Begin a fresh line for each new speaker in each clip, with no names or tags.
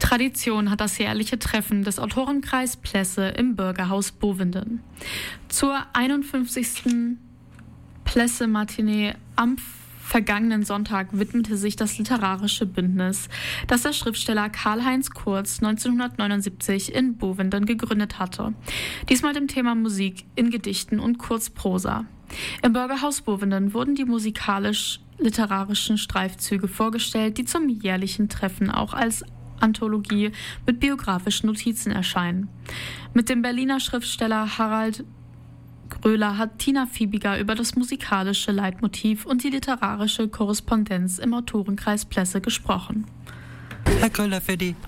Tradition hat das jährliche Treffen des Autorenkreis Plesse im Bürgerhaus Bovenden. Zur 51. Plesse-Matinee am vergangenen Sonntag widmete sich das literarische Bündnis, das der Schriftsteller Karl-Heinz Kurz 1979 in Bovenden gegründet hatte. Diesmal dem Thema Musik in Gedichten und Kurzprosa. Im Bürgerhaus Bovenden wurden die musikalisch-literarischen Streifzüge vorgestellt, die zum jährlichen Treffen auch als Anthologie mit biografischen Notizen erscheinen. Mit dem Berliner Schriftsteller Harald Gröler hat Tina Fiebiger über das musikalische Leitmotiv und die literarische Korrespondenz im Autorenkreis Plesse gesprochen.
Herr Gröler, für die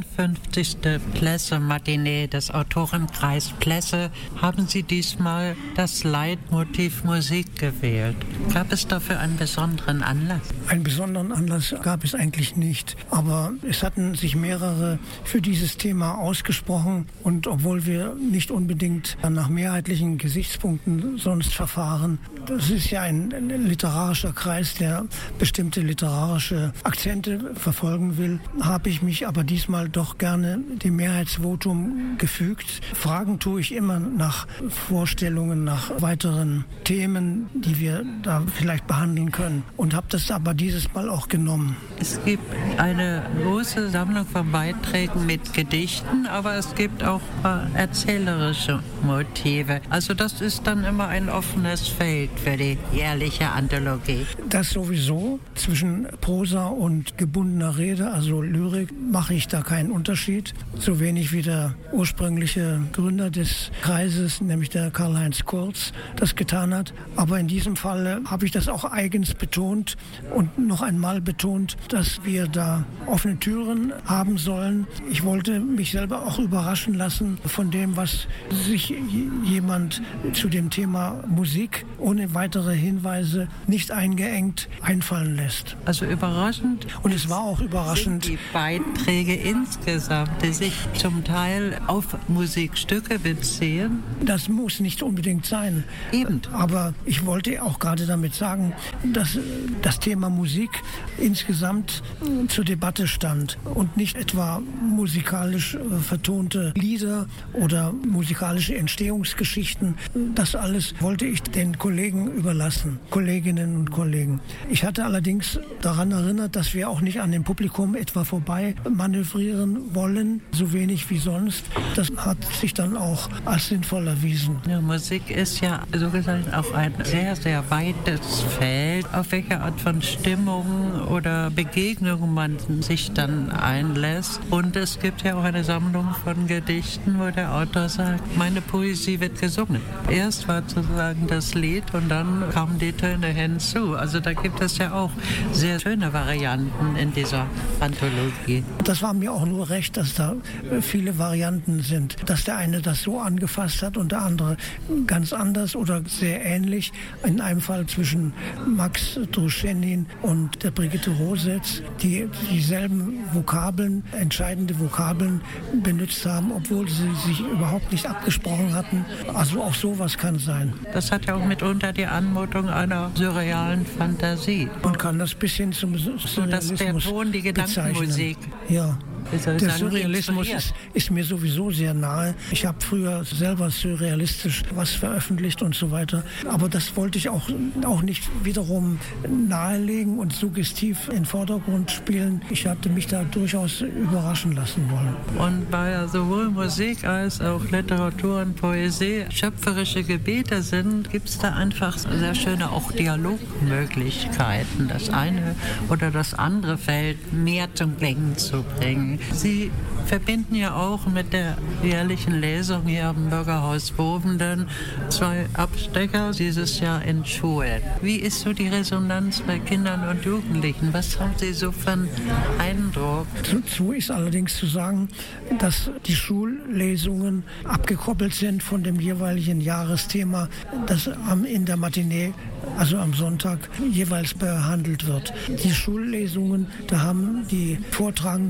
51. Plesse-Matinee des Autorenkreis Plesse haben Sie diesmal das Leitmotiv Musik gewählt. Gab es dafür einen besonderen Anlass?
Einen besonderen Anlass gab es eigentlich nicht, aber es hatten sich mehrere für dieses Thema ausgesprochen und obwohl wir nicht unbedingt nach mehrheitlichen Gesichtspunkten sonst verfahren, das ist ja ein literarischer Kreis, der bestimmte literarische Akzente verfolgen will, habe ich mich aber diesmal doch gerne dem Mehrheitsvotum gefügt. Fragen tue ich immer nach Vorstellungen, nach weiteren Themen, die wir da vielleicht behandeln können und habe das aber dieses Mal auch genommen.
Es gibt eine große Sammlung von Beiträgen mit Gedichten, aber es gibt auch erzählerische Motive. Also das ist dann immer ein offenes Feld für die jährliche Anthologie.
Das sowieso. Zwischen Prosa und gebundener Rede, also Lyrik, mache ich da keinen Unterschied. So wenig wie der ursprüngliche Gründer des Kreises, nämlich der Karl-Heinz Kurz, das getan hat. Aber in diesem Fall habe ich das auch eigens betont und noch einmal betont, dass wir da offene Türen haben sollen. Ich wollte mich selber auch überraschen lassen von dem, was sich jemand zu dem Thema Musik ohne weitere Hinweise nicht eingeengt einfallen lässt.
Also überraschend.
Und es war auch überraschend.
Die Beiträge insgesamt, die sich zum Teil auf Musikstücke beziehen.
Das muss nicht unbedingt sein.
Eben.
Aber ich wollte auch gerade damit sagen, dass das Thema Musik insgesamt zur Debatte stand und nicht etwa musikalisch vertonte Lieder oder musikalische Entstehungsgeschichten. Das alles wollte ich den Kollegen überlassen, Kolleginnen und Kollegen. Ich hatte allerdings daran erinnert, dass wir auch nicht an dem Publikum etwa vorbei manövrieren wollen, so wenig wie sonst. Das hat sich dann auch als sinnvoll erwiesen.
Ja, Musik ist ja so gesagt auch ein sehr, sehr weites Feld, auf welche Art von Stimmung oder Begegnung man sich dann einlässt. Und es gibt ja auch eine Sammlung von Gedichten, wo der Autor sagt, meine Poesie wird gesungen. Erst war sozusagen das Lied und dann kamen die Töne hinzu. Also da gibt es ja auch sehr schöne Varianten in dieser Anthologie.
Das war mir auch nur recht, dass da viele Varianten sind. Dass der eine das so angefasst hat und der andere ganz anders oder sehr ähnlich. In einem Fall zwischen Max Druschenin und der Brigitte Rosetz, die dieselben Vokabeln, entscheidende Vokabeln benutzt haben, obwohl sie sich überhaupt nicht abgesprochen hatten. Also auch sowas kann sein.
Das hat ja auch mitunter die Anmutung einer surrealen Fantasie.
Man kann das bis hin zum
so dass der Ton die Gedankenmusik.
Ja. Der Surrealismus ist mir sowieso sehr nahe. Ich habe früher selber surrealistisch was veröffentlicht und so weiter. Aber das wollte ich auch nicht wiederum nahelegen und suggestiv in den Vordergrund spielen. Ich hatte mich da durchaus überraschen lassen wollen.
Und weil ja sowohl Musik als auch Literatur und Poesie schöpferische Gebiete sind, gibt es da einfach sehr schöne auch Dialogmöglichkeiten, das eine oder das andere Feld mehr zum Klingen zu bringen. Sie verbinden ja auch mit der jährlichen Lesung hier am Bürgerhaus Bovenden 2 Abstecher dieses Jahr in Schulen. Wie ist so die Resonanz bei Kindern und Jugendlichen? Was haben Sie so für einen Eindruck?
Dazu ist allerdings zu sagen, dass die Schullesungen abgekoppelt sind von dem jeweiligen Jahresthema, das in der Matinee, also am Sonntag, jeweils behandelt wird. Die Schullesungen, da haben die Vortragenden, die Autoren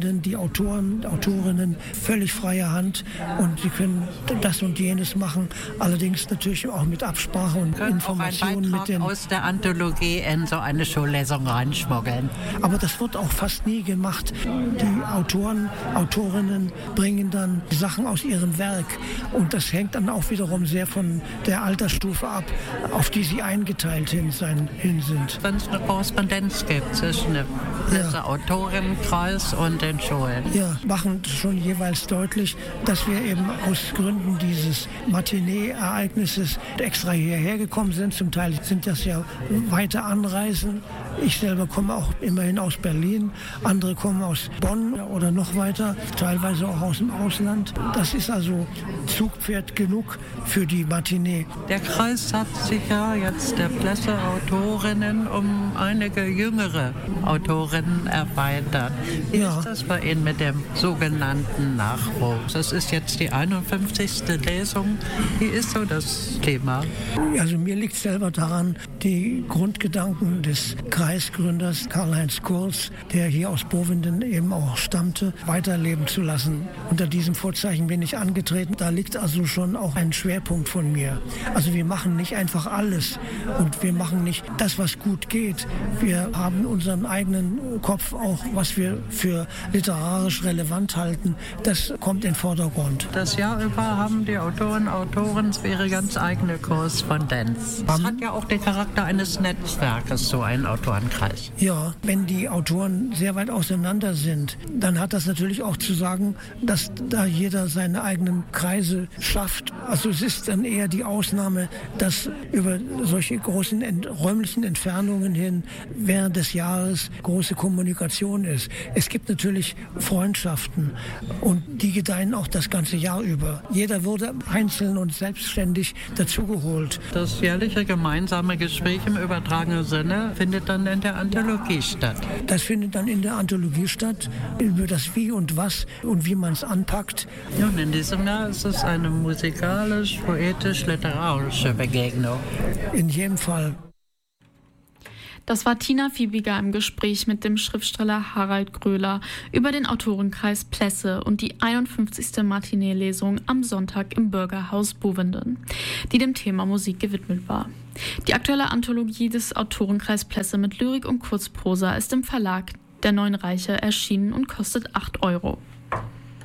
Autoren, Autorinnen völlig freie Hand und sie können das und jenes machen, allerdings natürlich auch mit Absprache und Informationen mit den...
aus der Anthologie in so eine Schullesung reinschmuggeln.
Aber das wird auch fast nie gemacht. Die Autoren, Autorinnen bringen dann Sachen aus ihrem Werk und das hängt dann auch wiederum sehr von der Altersstufe ab, auf die sie eingeteilt hin sind.
Wenn es eine Korrespondenz gibt zwischen dem Autorenkreis und den Schulen.
Ja, machen schon jeweils deutlich, dass wir eben aus Gründen dieses Matinee-Ereignisses extra hierher gekommen sind. Zum Teil sind das ja weite Anreisen. Ich selber komme auch immerhin aus Berlin. Andere kommen aus Bonn oder noch weiter, teilweise auch aus dem Ausland. Das ist also Zugpferd genug für die Matinee.
Der Kreis hat sich ja jetzt der Presseautorinnen um einige jüngere Autorinnen erweitert. Wie ist das bei Ihnen mit dem sogenannten Nachwuchs? Das ist jetzt die 51. Lesung. Wie ist so das Thema?
Also mir liegt selber daran, die Grundgedanken des Kreisgründers Karl-Heinz Kurz, der hier aus Bovinden eben auch stammte, weiterleben zu lassen. Unter diesem Vorzeichen bin ich angetreten. Da liegt also schon auch ein Schwerpunkt von mir. Also wir machen nicht einfach alles und wir machen nicht das, was gut geht. Wir haben unseren eigenen Kopf auch, was wir für literarisch relevant halten. Das kommt in den Vordergrund.
Das Jahr über haben die Autoren ihre ganz eigene Korrespondenz. Das hat ja auch den Charakter eines Netzwerkes, so ein Autorenkreis.
Ja, wenn die Autoren sehr weit auseinander sind, dann hat das natürlich auch zu sagen, dass da jeder seine eigenen Kreise schafft. Also es ist dann eher die Ausnahme, dass über solche großen räumlichen Entfernungen hin während des Jahres große Kommunikation ist. Es gibt natürlich Freundschaften und die gedeihen auch das ganze Jahr über. Jeder wurde einzeln und selbstständig dazugeholt.
Das jährliche gemeinsame Gespräch im übertragenen Sinne findet dann in der Anthologie statt.
Das findet dann in der Anthologie statt, über das Wie und Was und wie man es anpackt.
Und in diesem Jahr ist es eine musikalisch-poetisch-literarische Begegnung.
In jedem Fall.
Das war Tina Fiebiger im Gespräch mit dem Schriftsteller Harald Gröler über den Autorenkreis Plesse und die 51. Matinee-Lesung am Sonntag im Bürgerhaus Bovinden, die dem Thema Musik gewidmet war. Die aktuelle Anthologie des Autorenkreis Plesse mit Lyrik und Kurzprosa ist im Verlag der Neuen Reiche erschienen und kostet 8 €.